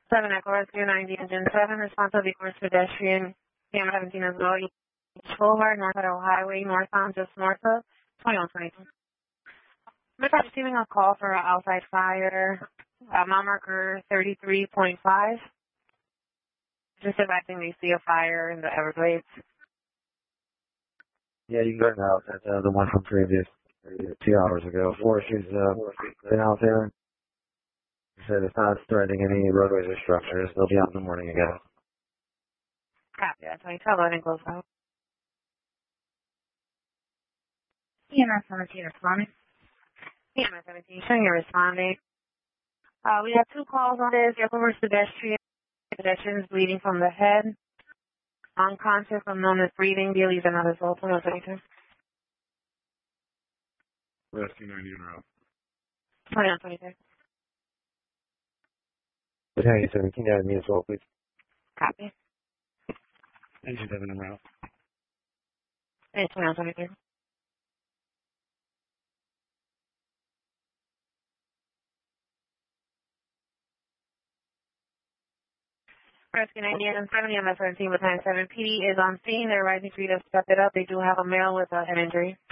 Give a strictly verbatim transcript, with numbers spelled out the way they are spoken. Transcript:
seven Echo Rescue ninety Engine seven, responsive equals pedestrian, Cam seventeen as well, East Boulevard, North Idaho Highway, northbound just north of twenty-one twenty-two. We're receiving a call for an outside fire, uh, mile marker thirty-three point five. Just advising they see a fire in the Everglades. Yeah, you can go now. That's uh, the one from previous, two hours ago. Forestry's uh, been out there. He said it's not threatening any roadways or structures. They'll be out in the morning again. Copy. That's why you tell loading goes out. E M S seventeen responding. E M S seventeen, showing you're responding. Uh, we have two calls on this. Your former pedestrian, pedestrians bleeding from the head. Unconscious, unknown is breathing. Bailey's another soul. twenty-one twenty-two. Rescue ninety en route. twenty-one twenty-two. Battalion seventeen down to me as well, please. Copy. Engine seven en route. And twenty-one twenty-two. Rescue ninety and seventy, M S seventeen with nine seven P D is on scene. They're rising for you to step it up. They do have a male with uh, an injury.